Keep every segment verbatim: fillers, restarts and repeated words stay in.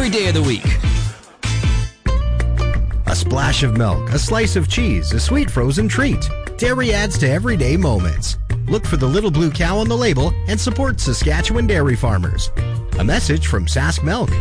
every day of the week. A splash of milk, a slice of cheese, a sweet frozen treat. Dairy adds to everyday moments. Look for the little blue cow on the label and support Saskatchewan dairy farmers. A message from Sask Milk.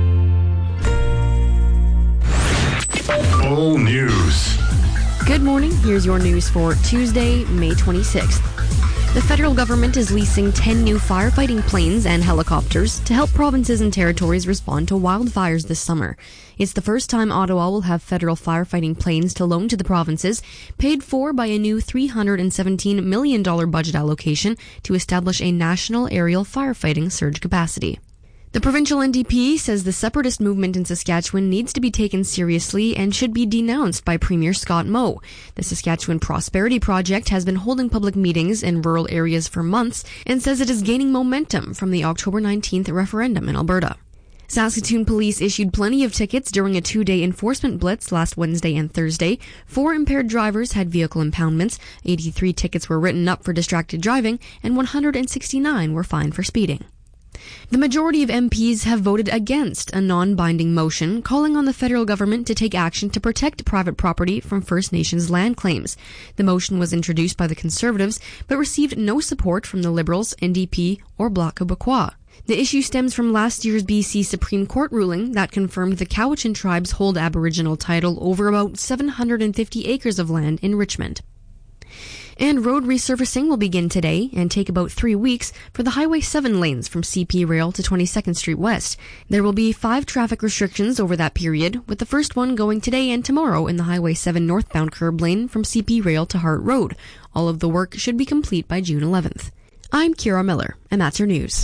Full news. Good morning. Here's your news for Tuesday, May twenty-sixth. The federal government is leasing ten new firefighting planes and helicopters to help provinces and territories respond to wildfires this summer. It's the first time Ottawa will have federal firefighting planes to loan to the provinces, paid for by a new three hundred seventeen million dollars budget allocation to establish a national aerial firefighting surge capacity. The provincial N D P says the separatist movement in Saskatchewan needs to be taken seriously and should be denounced by Premier Scott Moe. The Saskatchewan Prosperity Project has been holding public meetings in rural areas for months and says it is gaining momentum from the October nineteenth referendum in Alberta. Saskatoon police issued plenty of tickets during a two-day enforcement blitz last Wednesday and Thursday. Four impaired drivers had vehicle impoundments, eighty-three tickets were written up for distracted driving, and one hundred sixty-nine were fined for speeding. The majority of M Ps have voted against a non-binding motion calling on the federal government to take action to protect private property from First Nations land claims. The motion was introduced by the Conservatives but received no support from the Liberals, N D P, or Bloc Québécois. The issue stems from last year's B C Supreme Court ruling that confirmed the Cowichan tribes hold Aboriginal title over about seven hundred fifty acres of land in Richmond. And road resurfacing will begin today and take about three weeks for the Highway seven lanes from C P Rail to twenty-second Street West. There will be five traffic restrictions over that period, with the first one going today and tomorrow in the Highway seven northbound curb lane from C P Rail to Hart Road. All of the work should be complete by June eleventh. I'm Kira Miller, and that's your news.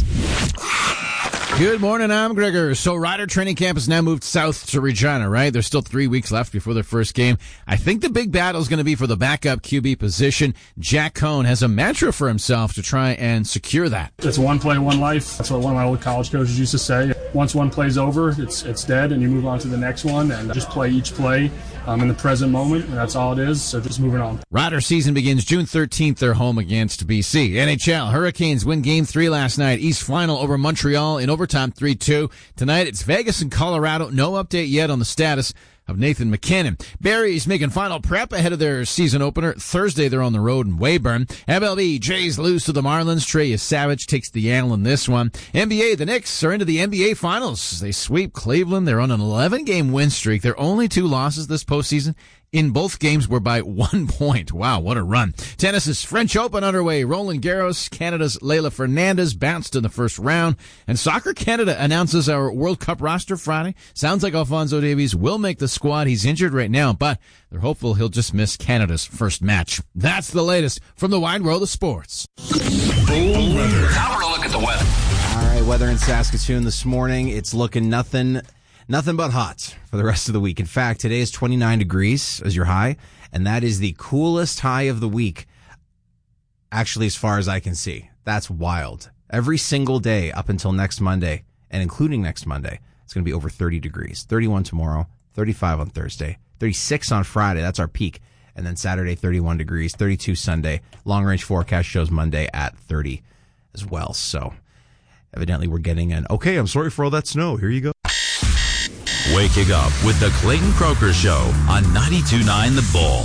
Good morning, I'm Gregor. So Rider training camp has now moved south to Regina, right? There's still three weeks left before their first game. I think the big battle is going to be for the backup Q B position. Jack Cohn has a mantra for himself to try and secure that. It's one play, one life. That's what one of my old college coaches used to say. Once one play's over, it's it's dead, and you move on to the next one, and just play each play um, in the present moment, and that's all it is, so just moving on. Rider season begins June thirteenth. They're home against B C. N H L, Hurricanes win Game three last night. East final over Montreal in overtime. Time three two. Tonight, it's Vegas and Colorado. No update yet on the status of Nathan McKinnon. Barry's making final prep ahead of their season opener. Thursday, they're on the road in Weyburn. M L B, Jays lose to the Marlins. Trey Savage takes the L in this one. N B A, the Knicks are into the N B A Finals. They sweep Cleveland. They're on an eleven-game win streak. Their only two losses this postseason in both games were by one point. Wow, what a run. Tennis's French Open underway. Roland Garros, Canada's Leylah Fernandez bounced in the first round. And Soccer Canada announces our World Cup roster Friday. Sounds like Alphonso Davies will make the squad. He's injured right now, but they're hopeful he'll just miss Canada's first match. That's the latest from the wide world of sports. Full weather. Now we're going to look at the weather. All right, weather in Saskatoon this morning. It's looking nothing... Nothing but hot for the rest of the week. In fact, today is twenty-nine degrees as your high, and that is the coolest high of the week, actually, as far as I can see. That's wild. Every single day up until next Monday, and including next Monday, it's going to be over thirty degrees. thirty-one tomorrow, thirty-five on Thursday, thirty-six on Friday. That's our peak. And then Saturday, thirty-one degrees, thirty-two Sunday. Long-range forecast shows Monday at thirty as well. So evidently we're getting an, okay, I'm sorry for all that snow. Here you go. Waking up with the Clayton Croker Show on ninety-two point nine The Bull.